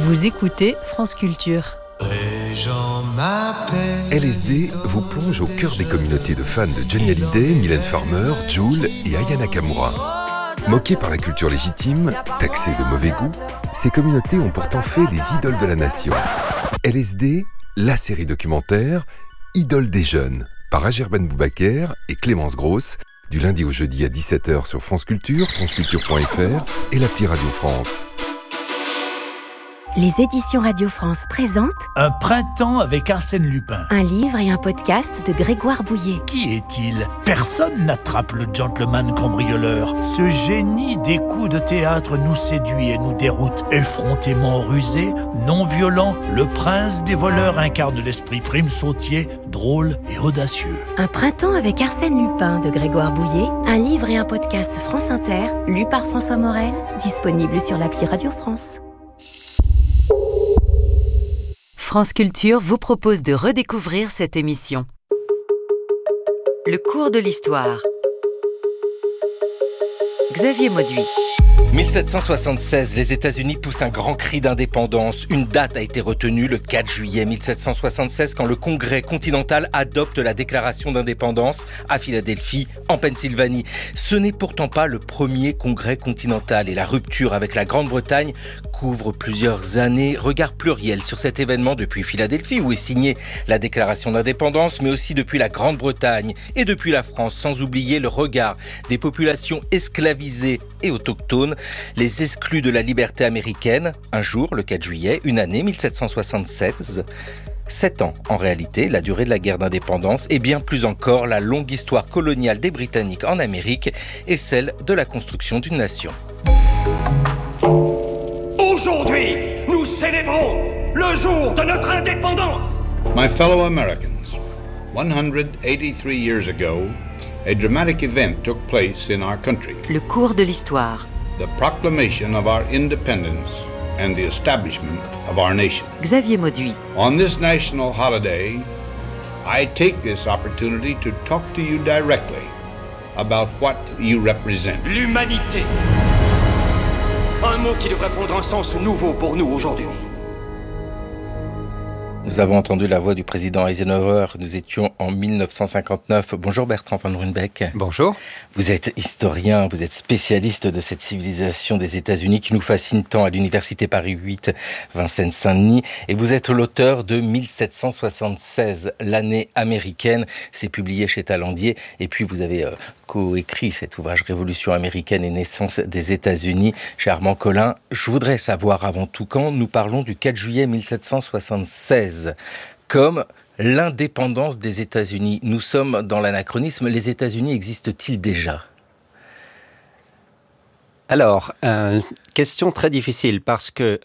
Vous écoutez France Culture. Les gens m'appellent. LSD vous plonge au cœur des communautés de fans de Johnny Hallyday, Mylène Farmer, Jul et Aya Nakamura. Moquées par la culture légitime, taxées de mauvais goût, ces communautés ont pourtant fait les idoles de la nation. LSD, la série documentaire Idole des jeunes, par Ager Ben Boubaker et Clémence Grosse, du lundi au jeudi à 17h sur France Culture, franceculture.fr et l'appli Radio France. Les éditions Radio France présentent Un printemps avec Arsène Lupin. un livre et un podcast de Grégoire Bouillet. Qui est-il ? Personne n'attrape le gentleman cambrioleur. Ce génie des coups de théâtre nous séduit et nous déroute. Effrontément rusé, non violent, le prince des voleurs incarne l'esprit prime sautier, drôle et audacieux. Un printemps avec Arsène Lupin de Grégoire Bouillet, un livre et un podcast France Inter, lu par François Morel, disponible sur l'appli Radio France. France Culture vous propose de redécouvrir cette émission. Le cours de l'histoire. Xavier Mauduit. 1776, les États-Unis poussent un grand cri d'indépendance. Une date a été retenue, le 4 juillet 1776, quand le Congrès continental adopte la déclaration d'indépendance à Philadelphie, en Pennsylvanie. Ce n'est pourtant pas le premier Congrès continental et la rupture avec la Grande-Bretagne couvre plusieurs années. Regard pluriel sur cet événement depuis Philadelphie, où est signée la déclaration d'indépendance, mais aussi depuis la Grande-Bretagne et depuis la France, sans oublier le regard des populations esclavisées et autochtones, les exclus de la liberté américaine. Un jour, le 4 juillet, une année, 1776. 7 ans, en réalité, la durée de la guerre d'indépendance et bien plus encore la longue histoire coloniale des Britanniques en Amérique et celle de la construction d'une nation. Aujourd'hui, nous célébrons le jour de notre indépendance. My fellow Americans, 183 years ago, a dramatic event took place in our country. Le cours de l'histoire. The proclamation of our independence and the establishment of our nation. Xavier Mauduit. On this national holiday, I take this opportunity to talk to you directly about what you represent. L'humanité. Un mot qui devrait prendre un sens nouveau pour nous aujourd'hui. Nous avons entendu la voix du président Eisenhower. Nous étions en 1959. Bonjour Bertrand Van Ruynbeck. Bonjour. Vous êtes historien, vous êtes spécialiste de cette civilisation des États-Unis qui nous fascine tant à l'université Paris 8, Vincennes-Saint-Denis. Et vous êtes l'auteur de 1776, l'année américaine. C'est publié chez Talandier. Et puis vous avez coécrit cet ouvrage Révolution américaine et naissance des États-Unis chez Armand Collin. Je voudrais savoir avant tout quand nous parlons du 4 juillet 1776 comme l'indépendance des États-Unis. Nous sommes dans l'anachronisme. Les États-Unis existent-ils déjà ? Alors, question très difficile parce que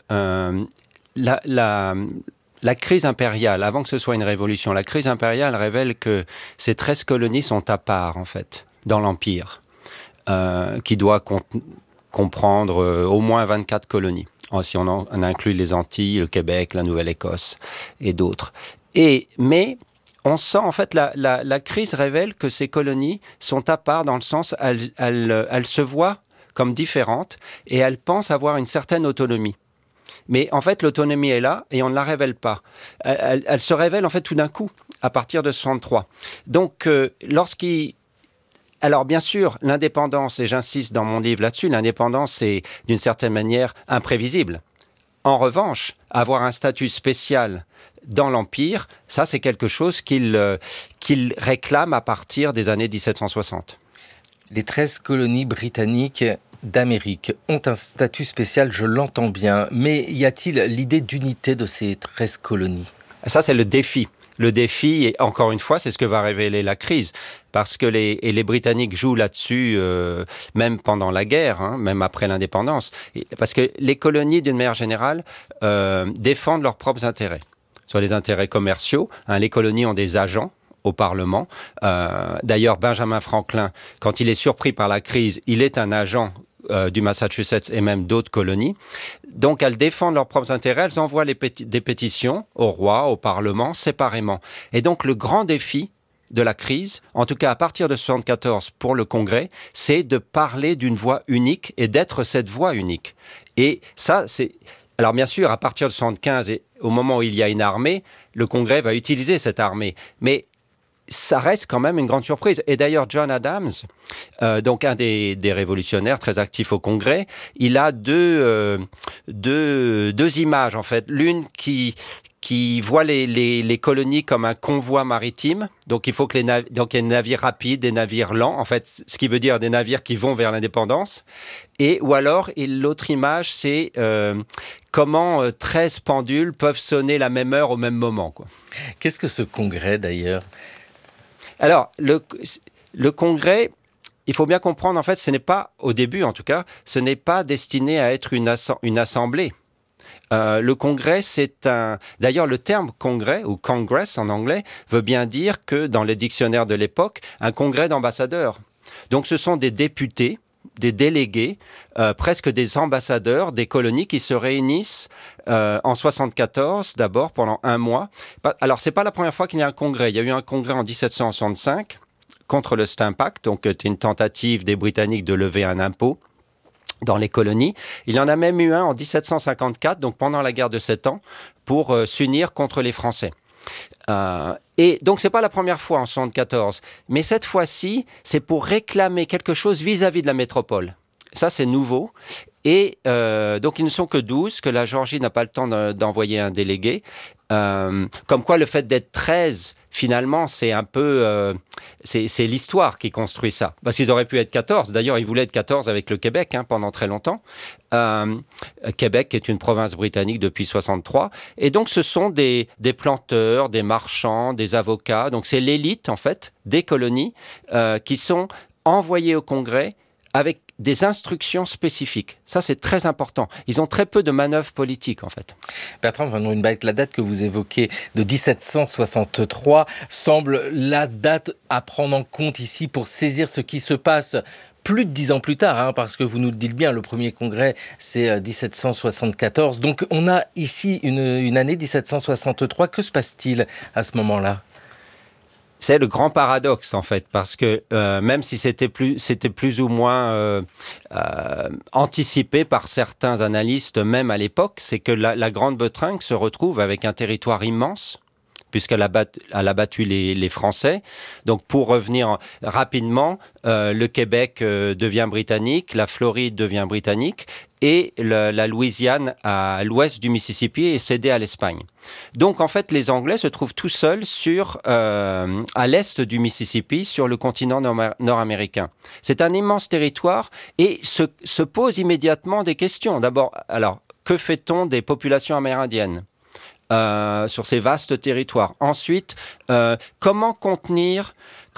la crise impériale, avant que ce soit une révolution, la crise impériale révèle que ces 13 colonies sont à part, en fait, dans l'Empire, qui doit comprendre au moins 24 colonies. Si on inclut les Antilles, le Québec, la Nouvelle-Écosse et d'autres. Mais on sent, en fait, la crise révèle que ces colonies sont à part dans le sens, elles se voient comme différentes et elles pensent avoir une certaine autonomie. Mais en fait, l'autonomie est là et on ne la révèle pas. Elle se révèle en fait tout d'un coup, à partir de 63. Donc, alors bien sûr, l'indépendance, et j'insiste dans mon livre là-dessus, l'indépendance est d'une certaine manière imprévisible. En revanche, avoir un statut spécial dans l'Empire, ça c'est quelque chose qu'il réclame à partir des années 1760. Les 13 colonies britanniques d'Amérique ont un statut spécial, je l'entends bien, mais y a-t-il l'idée d'unité de ces 13 colonies ? Ça c'est le défi. Le défi, et encore une fois, c'est ce que va révéler la crise, parce que les Britanniques jouent là-dessus, même pendant la guerre, même après l'indépendance, parce que les colonies, d'une manière générale, défendent leurs propres intérêts, soit les intérêts commerciaux. Les colonies ont des agents au Parlement. D'ailleurs, Benjamin Franklin, quand il est surpris par la crise, il est un agent du Massachusetts et même d'autres colonies. Donc, elles défendent leurs propres intérêts, elles envoient des pétitions au roi, au Parlement, séparément. Et donc, le grand défi de la crise, en tout cas à partir de 1974 pour le Congrès, c'est de parler d'une voix unique et d'être cette voix unique. Et ça, c'est Alors bien sûr, à partir de 1975, et au moment où il y a une armée, le Congrès va utiliser cette armée. Mais ça reste quand même une grande surprise. Et d'ailleurs, John Adams, donc un des révolutionnaires très actifs au Congrès, il a deux images, en fait. L'une qui voit les colonies comme un convoi maritime. Donc, il faut que il y ait des navires rapides, des navires lents, en fait, ce qui veut dire des navires qui vont vers l'indépendance. Ou alors, l'autre image, c'est comment 13 pendules peuvent sonner la même heure au même moment, quoi. Qu'est-ce que ce congrès, d'ailleurs ? Alors, le congrès, il faut bien comprendre, en fait, ce n'est pas, au début en tout cas, ce n'est pas destiné à être une assemblée. Le congrès, D'ailleurs, le terme congrès, ou congress en anglais, veut bien dire que, dans les dictionnaires de l'époque, un congrès d'ambassadeurs. Donc, ce sont des députés, des délégués, presque des ambassadeurs des colonies qui se réunissent en 1974, d'abord, pendant un mois. Alors, ce n'est pas la première fois qu'il y a un congrès. Il y a eu un congrès en 1765 contre le Stamp Act, donc c'était une tentative des Britanniques de lever un impôt dans les colonies. Il y en a même eu un en 1754, donc pendant la guerre de 7 ans, pour s'unir contre les Français. Et donc, ce n'est pas la première fois en 1974, mais cette fois-ci, c'est pour réclamer quelque chose vis-à-vis de la métropole. Ça, c'est nouveau. Et donc, ils ne sont que 12, que la Géorgie n'a pas le temps d'envoyer un délégué. Comme quoi, le fait d'être 13, finalement, c'est un peu... c'est l'histoire qui construit ça. Parce qu'ils auraient pu être 14. D'ailleurs, ils voulaient être 14 avec le Québec pendant très longtemps. Québec est une province britannique depuis 1963. Et donc, ce sont des planteurs, des marchands, des avocats. Donc, c'est l'élite, en fait, des colonies qui sont envoyés au Congrès avec des instructions spécifiques. Ça, c'est très important. Ils ont très peu de manœuvres politiques, en fait. Bertrand Van Rooyenbeek, la date que vous évoquez de 1763 semble la date à prendre en compte ici pour saisir ce qui se passe plus de 10 ans plus tard, parce que vous nous le dites bien, le premier congrès, c'est 1774. Donc, on a ici une année 1763. Que se passe-t-il à ce moment-là ? C'est le grand paradoxe, en fait, parce que même si c'était plus ou moins anticipé par certains analystes, même à l'époque, c'est que la Grande-Bretagne se retrouve avec un territoire immense, puisqu'elle a battu les Français. Donc, pour revenir rapidement, le Québec devient britannique, la Floride devient britannique, et la Louisiane à l'ouest du Mississippi est cédée à l'Espagne. Donc, en fait, les Anglais se trouvent tout seuls à l'est du Mississippi, sur le continent nord-américain. C'est un immense territoire et se pose immédiatement des questions. D'abord, alors, que fait-on des populations amérindiennes sur ces vastes territoires? Ensuite, comment contenir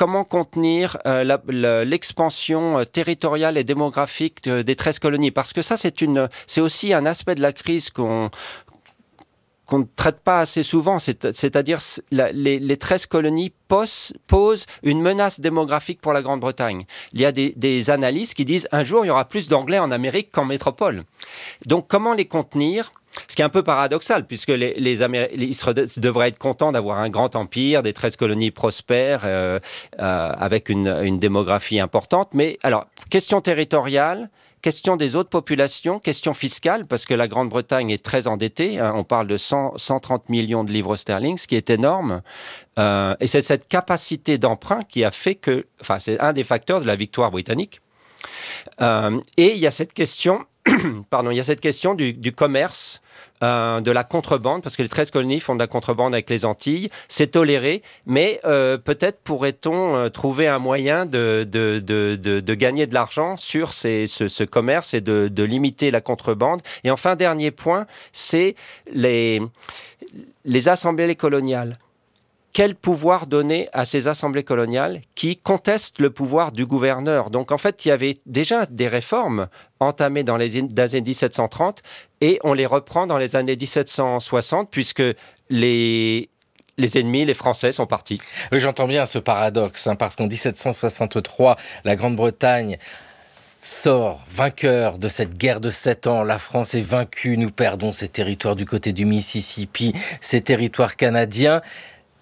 l'expansion territoriale et démographique des 13 colonies? Parce que ça, c'est aussi un aspect de la crise qu'on ne traite pas assez souvent, c'est-à-dire les 13 colonies posent une menace démographique pour la Grande-Bretagne. Il y a des analyses qui disent un jour il y aura plus d'Anglais en Amérique qu'en métropole. Donc comment les contenir ? Ce qui est un peu paradoxal, puisque ils devraient être contents d'avoir un grand empire, des 13 colonies prospères, avec une démographie importante. Mais alors, question territoriale, question des autres populations, question fiscale, parce que la Grande-Bretagne est très endettée. On parle de 130 millions de livres sterling, ce qui est énorme. Et c'est cette capacité d'emprunt qui a fait que... Enfin, c'est un des facteurs de la victoire britannique. Et il y a cette question... il y a cette question du commerce, de la contrebande, parce que les 13 colonies font de la contrebande avec les Antilles. C'est toléré, mais peut-être pourrait-on trouver un moyen de gagner de l'argent sur ce commerce et de limiter la contrebande. Et enfin, dernier point, c'est les assemblées coloniales. Quel pouvoir donner à ces assemblées coloniales qui contestent le pouvoir du gouverneur? Donc, en fait, il y avait déjà des réformes entamées dans les années 1730 et on les reprend dans les années 1760 puisque les ennemis, les Français, sont partis. Oui, j'entends bien ce paradoxe, parce qu'en 1763, la Grande-Bretagne sort vainqueur de cette guerre de 7 ans. La France est vaincue, nous perdons ces territoires du côté du Mississippi, ces territoires canadiens.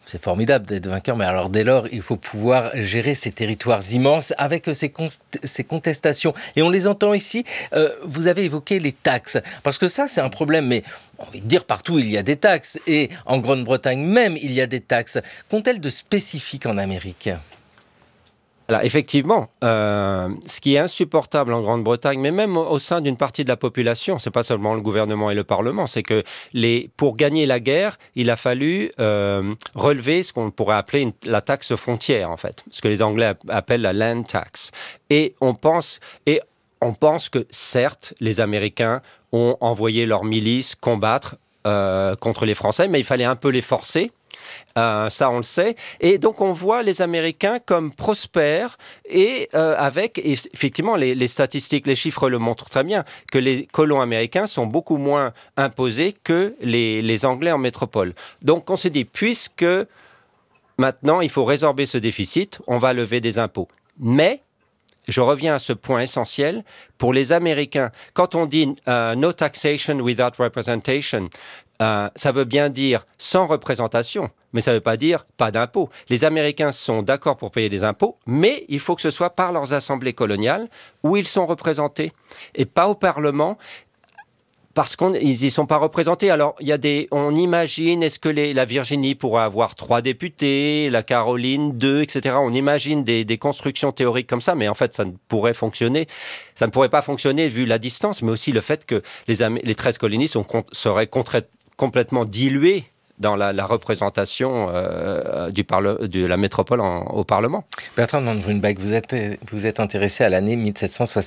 C'est formidable d'être vainqueur, mais alors dès lors, il faut pouvoir gérer ces territoires immenses avec ces contestations. Et on les entend ici. Vous avez évoqué les taxes, parce que ça, c'est un problème, mais on va dire partout, il y a des taxes. Et en Grande-Bretagne même, il y a des taxes. Qu'ont-elles de spécifique en Amérique ? Alors, effectivement, ce qui est insupportable en Grande-Bretagne, mais même au sein d'une partie de la population, c'est pas seulement le gouvernement et le Parlement, c'est que pour gagner la guerre, il a fallu relever ce qu'on pourrait appeler la taxe frontière, en fait, ce que les Anglais appellent la land tax. Et on pense que, certes, les Américains ont envoyé leurs milices combattre contre les Français, mais il fallait un peu les forcer. Ça, on le sait. Et donc, on voit les Américains comme prospères et effectivement, les statistiques, les chiffres le montrent très bien, que les colons américains sont beaucoup moins imposés que les Anglais en métropole. Donc, on s'est dit, puisque maintenant, il faut résorber ce déficit, on va lever des impôts. Mais je reviens à ce point essentiel. Pour les Américains, quand on dit no taxation without representation, ça veut bien dire sans représentation, mais ça ne veut pas dire pas d'impôts. Les Américains sont d'accord pour payer des impôts, mais il faut que ce soit par leurs assemblées coloniales où ils sont représentés et pas au Parlement. Parce qu'ils n'y sont pas représentés. Alors, on imagine, est-ce que la Virginie pourrait avoir 3 députés, la Caroline 2, etc. On imagine des constructions théoriques comme ça, mais en fait, ça ne pourrait pas fonctionner vu la distance, mais aussi le fait que les 13 colonies seraient complètement diluées dans la représentation de la métropole au Parlement. Bertrand van Vrunbeck, vous êtes intéressé à l'année 1760.